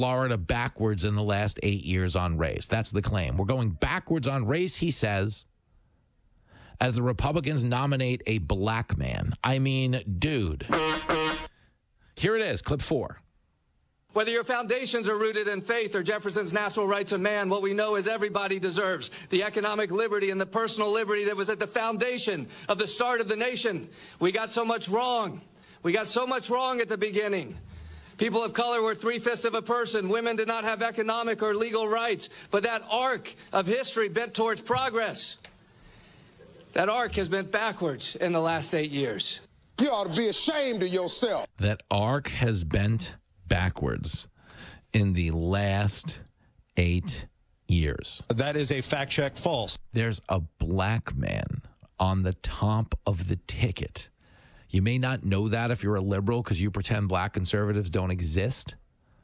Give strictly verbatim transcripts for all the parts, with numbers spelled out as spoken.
Florida backwards in the last eight years on race. That's the claim. We're going backwards on race, he says, as the Republicans nominate a black man. I mean, dude. Here it is, clip four. Whether your foundations are rooted in faith or Jefferson's natural rights of man, what we know is everybody deserves the economic liberty and the personal liberty that was at the foundation of the start of the nation. We got so much wrong. We got so much wrong at the beginning. People of color were three-fifths of a person. Women did not have economic or legal rights. But that arc of history bent towards progress, that arc has bent backwards in the last eight years. You ought to be ashamed of yourself. That arc has bent backwards in the last eight years. That is a fact check false. There's a black man on the top of the ticket. You may not know that if you're a liberal because you pretend black conservatives don't exist.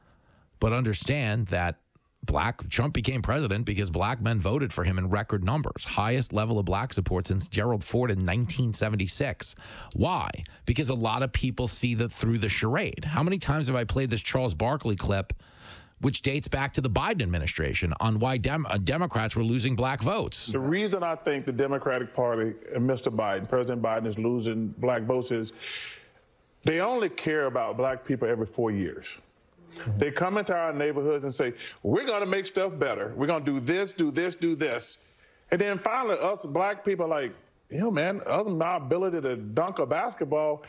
But understand that black Trump became president because black men voted for him in record numbers. Highest level of black support since Gerald Ford in nineteen seventy-six. Why? Because a lot of people see that through the charade. How many times have I played this Charles Barkley clip, which dates back to the Biden administration, on why Dem- uh, Democrats were losing black votes? The reason I think the Democratic Party and Mister Biden, President Biden, is losing black votes is they only care about black people every four years. They come into our neighborhoods and say, we're going to make stuff better. We're going to do this, do this, do this. And then finally, us black people are like, you know, man, other than my ability to dunk a basketball,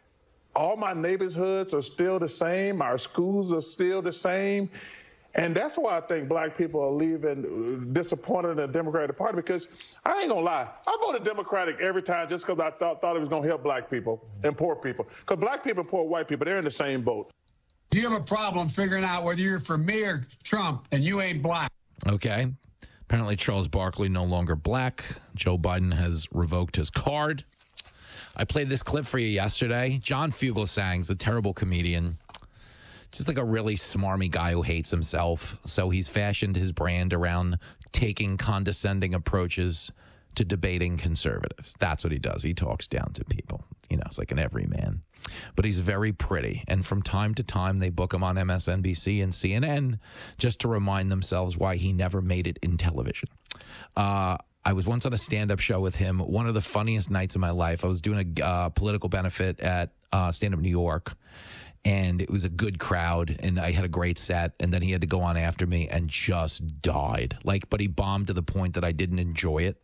all my neighborhoods are still the same. Our schools are still the same. And that's why I think black people are leaving disappointed in the Democratic Party, because I ain't going to lie. I voted Democratic every time just because I thought, thought it was going to help black people and poor people. Because black people and poor white people, they're in the same boat. Do you have a problem figuring out whether you're for me or Trump and you ain't black? Okay. Apparently Charles Barkley no longer black. Joe Biden has revoked his card. I played this clip for you yesterday. John Fugelsang's a terrible comedian. Just like a really smarmy guy who hates himself. So he's fashioned his brand around taking condescending approaches to debating conservatives. That's what he does. He talks down to people. You know, it's like an everyman. But he's very pretty. And from time to time, they book him on M S N B C and C N N just to remind themselves why he never made it in television. Uh, I was once on a stand-up show with him. One of the funniest nights of my life. I was doing a uh, political benefit at uh, Stand Up New York. And it was a good crowd, and I had a great set. And then he had to go on after me and just died. Like, but he bombed to the point that I didn't enjoy it.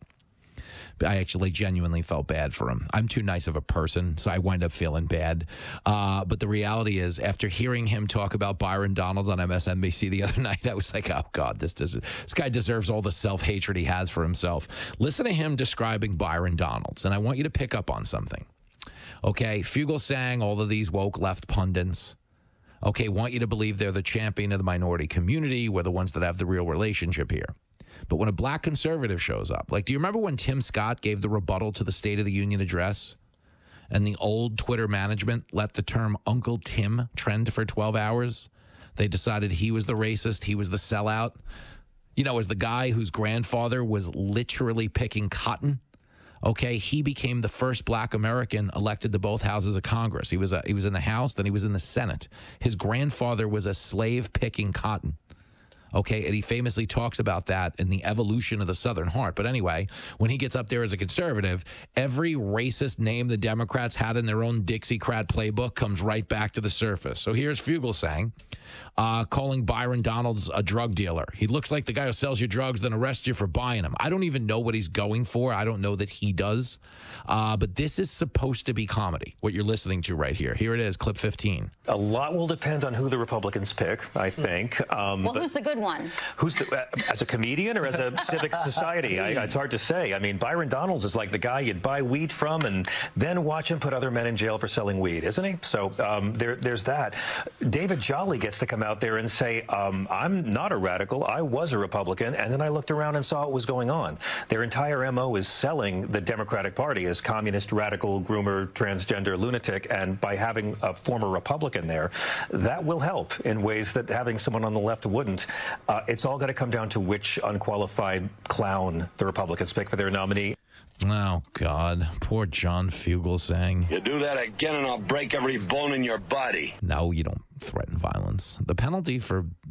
I actually genuinely felt bad for him. I'm too nice of a person, so I wind up feeling bad. Uh, but the reality is, after hearing him talk about Byron Donalds on M S N B C the other night, I was like, oh, God, this, does, this guy deserves all the self-hatred he has for himself. Listen to him describing Byron Donalds, and I want you to pick up on something. Okay, Fugelsang, all of these woke left pundits, okay, want you to believe they're the champion of the minority community. We're the ones that have the real relationship here. But when a black conservative shows up, like, do you remember when Tim Scott gave the rebuttal to the State of the Union address and the old Twitter management let the term Uncle Tim trend for twelve hours? They decided he was the racist. He was the sellout. You know, as the guy whose grandfather was literally picking cotton. Okay, he became the first black American elected to both houses of Congress. He was a, he was in the House, then he was in the Senate. His grandfather was a slave picking cotton. Okay, and he famously talks about that in the evolution of the Southern heart. But anyway, when he gets up there as a conservative, every racist name the Democrats had in their own Dixiecrat playbook comes right back to the surface. So here's Fugelsang uh, calling Byron Donalds a drug dealer. He looks like the guy who sells you drugs, then arrests you for buying them. I don't even know what he's going for. I don't know that he does. Uh, but this is supposed to be comedy, what you're listening to right here. Here it is, clip fifteen. A lot will depend on who the Republicans pick, I think. Um, well, who's the good one? Who's the, uh, as a comedian or as a civic society? I, it's hard to say. I mean, Byron Donalds is like the guy you'd buy weed from and then watch him put other men in jail for selling weed, isn't he? So um, there, there's that. David Jolly gets to come out there and say, um, I'm not a radical. I was a Republican. And then I looked around and saw what was going on. Their entire M O is selling the Democratic Party as communist, radical, groomer, transgender, lunatic. And by having a former Republican there, that will help in ways that having someone on the left wouldn't. Uh, it's all got to come down to which unqualified clown the Republicans pick for their nominee. Oh, God. Poor John Fugelsang. You do that again and I'll break every bone in your body. No, you don't threaten violence. The penalty for